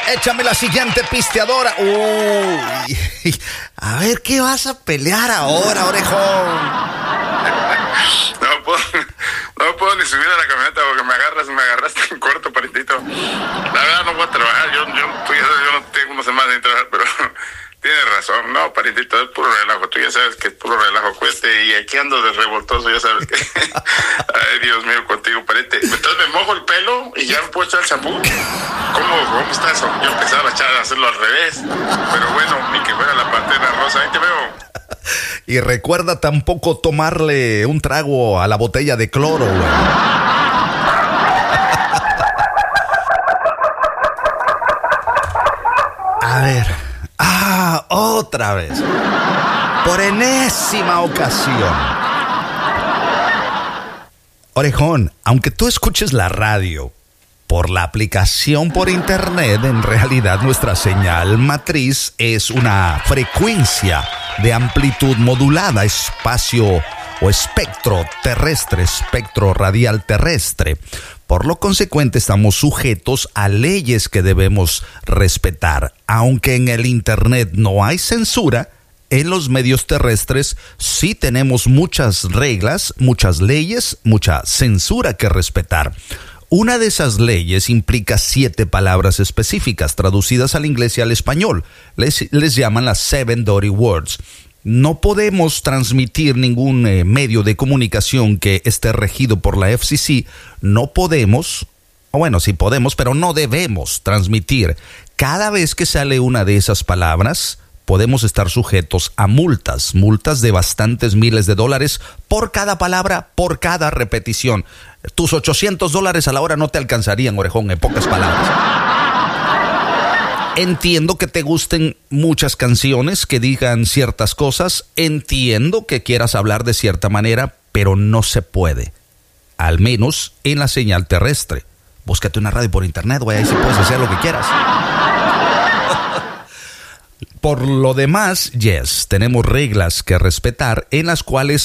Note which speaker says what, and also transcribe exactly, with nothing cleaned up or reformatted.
Speaker 1: Échame la siguiente pisteadora. Uy. A ver, ¿qué vas a pelear ahora, orejón?
Speaker 2: No puedo, no puedo ni subir a la camioneta porque me agarras, me agarraste en corto, paritito. La verdad no voy a trabajar, yo, yo, yo no tengo una semana sin trabajar, pero tienes razón. No, paritito, es puro relajo. Tú ya sabes que es puro relajo, cueste. Y aquí ando de revoltoso, ya sabes que... Ay, Dios mío, contigo, parite. Entonces me mojo el pelo y ya me puedo echar el champú. ¿Cómo, cómo está eso? Yo empezaba a echar a hacerlo al revés. Pero bueno, ni que fuera la pantera rosa. Ahí te veo.
Speaker 1: Y recuerda tampoco tomarle un trago a la botella de cloro, güey. A ver. Ah, otra vez. Por enésima ocasión. Orejón, aunque tú escuches la radio por la aplicación por internet, en realidad nuestra señal matriz es una frecuencia de amplitud modulada, espacio o espectro terrestre, espectro radial terrestre. Por lo consecuente, estamos sujetos a leyes que debemos respetar. Aunque en el internet no hay censura, en los medios terrestres sí tenemos muchas reglas, muchas leyes, mucha censura que respetar. Una de esas leyes implica siete palabras específicas traducidas al inglés y al español. Les, les llaman las seven dirty words. No podemos transmitir ningún eh, medio de comunicación que esté regido por la F C C. No podemos, o bueno, sí podemos, pero no debemos transmitir. Cada vez que sale una de esas palabras, podemos estar sujetos a multas, multas de bastantes miles de dólares por cada palabra, por cada repetición. Tus ochocientos dólares a la hora no te alcanzarían, orejón, en pocas palabras. Entiendo que te gusten muchas canciones que digan ciertas cosas, entiendo que quieras hablar de cierta manera, pero no se puede, al menos en la señal terrestre. Búscate una radio por internet, güey, ahí sí puedes hacer lo que quieras. Por lo demás, yes, tenemos reglas que respetar en las cuales